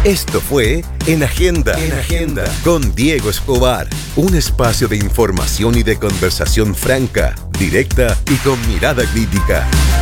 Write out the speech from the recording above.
Esto fue En Agenda, con Diego Escobar, un espacio de información y de conversación franca, directa y con mirada crítica.